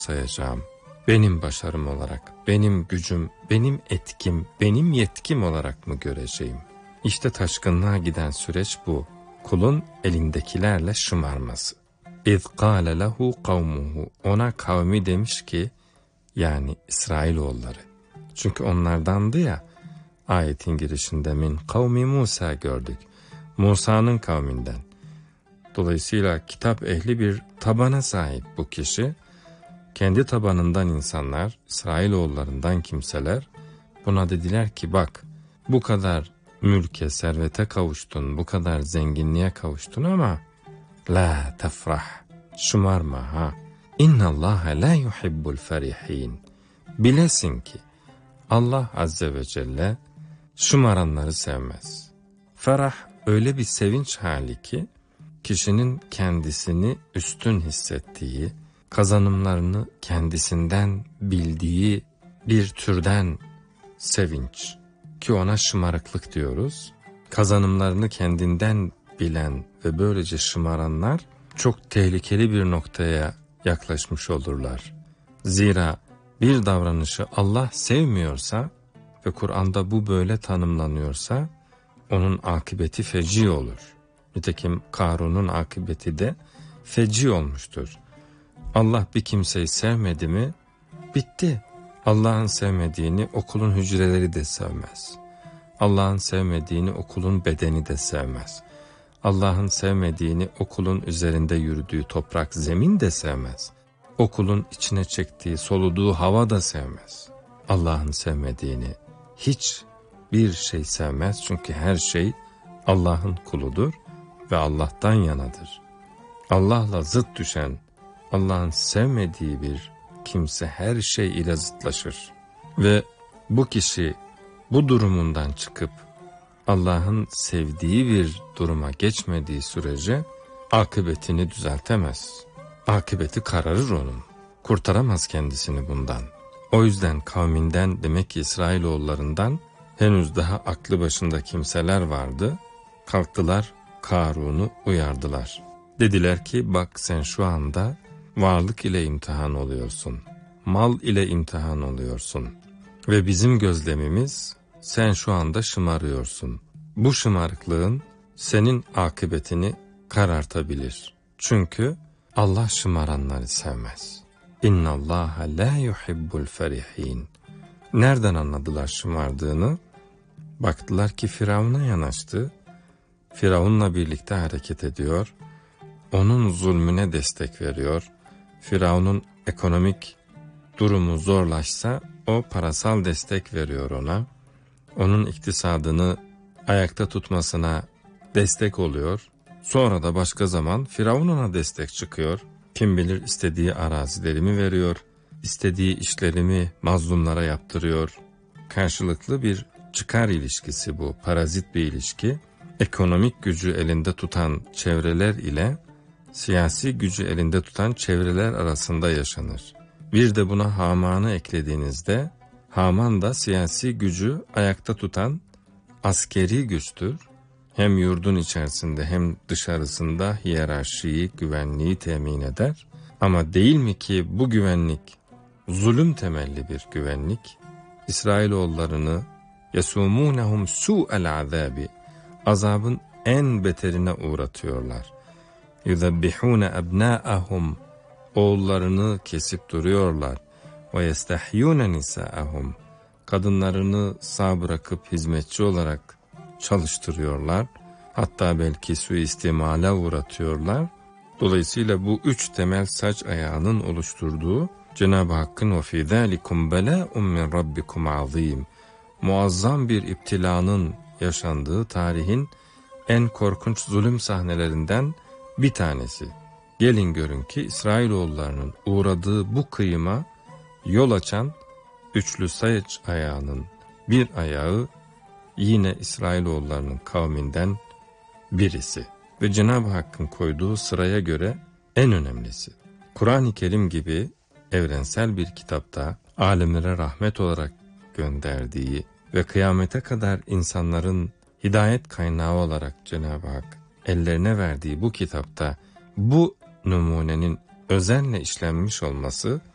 sayacağım. Benim başarım olarak, benim gücüm, benim etkim, benim yetkim olarak mı göreceğim? İşte taşkınlığa giden süreç bu. Kulun elindekilerle şımarması. İz kâle lehu kavmuhu. Ona kavmi demiş ki, yani İsrailoğulları. Çünkü onlardandı ya, ayetin girişinde min kavmi Musa gördük. Musa'nın kavminden. Dolayısıyla kitap ehli bir tabana sahip bu kişi. Kendi tabanından insanlar, İsrailoğullarından kimseler buna dediler ki bak bu kadar mülke, servete kavuştun, bu kadar zenginliğe kavuştun ama la tefrah, şımarma ha. İnnallâhe la yuhibbul ferihin. Bilesin ki Allah Azze ve Celle şımaranları sevmez. Ferah öyle bir sevinç hali ki kişinin kendisini üstün hissettiği, kazanımlarını kendisinden bildiği bir türden sevinç ki ona şımarıklık diyoruz. Kazanımlarını kendinden bilen ve böylece şımaranlar çok tehlikeli bir noktaya yaklaşmış olurlar. Zira bir davranışı Allah sevmiyorsa ve Kur'an'da bu böyle tanımlanıyorsa onun akıbeti feci olur. Nitekim Karun'un akıbeti de feci olmuştur. Allah bir kimseyi sevmedi mi bitti. Allah'ın sevmediğini okulun hücreleri de sevmez. Allah'ın sevmediğini okulun bedeni de sevmez. Allah'ın sevmediğini okulun üzerinde yürüdüğü toprak, zemin de sevmez. Okulun içine çektiği, soluduğu hava da sevmez. Allah'ın sevmediğini hiç bir şey sevmez. Çünkü her şey Allah'ın kuludur ve Allah'tan yanadır. Allah'la zıt düşen, Allah'ın sevmediği bir kimse her şey ile zıtlaşır. Ve bu kişi bu durumundan çıkıp Allah'ın sevdiği bir duruma geçmediği sürece akıbetini düzeltemez. Akıbeti kararır onun. Kurtaramaz kendisini bundan. O yüzden kavminden, demek ki İsrailoğullarından henüz daha aklı başında kimseler vardı. Kalktılar, Karun'u uyardılar. Dediler ki bak sen şu anda varlık ile imtihan oluyorsun. Mal ile imtihan oluyorsun. Ve bizim gözlemimiz sen şu anda şımarıyorsun. Bu şımarıklığın senin akıbetini karartabilir. Çünkü Allah şımaranları sevmez. İnnallâhe lâ yuhibbul ferihin. Nereden anladılar şımardığını? Baktılar ki Firavun'a yanaştı. Firavun'la birlikte hareket ediyor. Onun zulmüne destek veriyor. Firavun'un ekonomik durumu zorlaşsa o parasal destek veriyor ona. Onun iktisadını ayakta tutmasına destek oluyor. Sonra da başka zaman Firavun ona destek çıkıyor. Kim bilir istediği arazilerimi veriyor, istediği işlerimi mazlumlara yaptırıyor. Karşılıklı bir çıkar ilişkisi bu, parazit bir ilişki. Ekonomik gücü elinde tutan çevreler ile siyasi gücü elinde tutan çevreler arasında yaşanır. Bir de buna Haman'ı eklediğinizde, Haman da siyasi gücü ayakta tutan askeri güçtür. Hem yurdun içerisinde hem dışarısında hiyerarşiyi, güvenliği temin eder. Ama değil mi ki bu güvenlik zulüm temelli bir güvenlik? İsrailoğullarını yesumûnehum su'el azâbi, azabın en beterine uğratıyorlar. Yuzebbihûne ebnâ'ahum, oğullarını kesip duruyorlar. Ve yestehyûne nisâ'ahum, kadınlarını sağ bırakıp hizmetçi olarak çalıştırıyorlar. Hatta belki suistimale uğratıyorlar. Dolayısıyla bu üç temel saç ayağının oluşturduğu Cenab-ı Hakk'ın وَفِي ذَٰلِكُمْ بَلَاءٌ مِّنْ رَبِّكُمْ عَظِيمٌ, muazzam bir iptilanın yaşandığı tarihin en korkunç zulüm sahnelerinden bir tanesi. Gelin görün ki İsrailoğullarının uğradığı bu kıyıma yol açan üçlü saç ayağının bir ayağı yine İsrailoğullarının kavminden birisi ve Cenab-ı Hakk'ın koyduğu sıraya göre en önemlisi. Kur'an-ı Kerim gibi evrensel bir kitapta alemlere rahmet olarak gönderdiği ve kıyamete kadar insanların hidayet kaynağı olarak Cenab-ı Hak ellerine verdiği bu kitapta bu numunenin özenle işlenmiş olması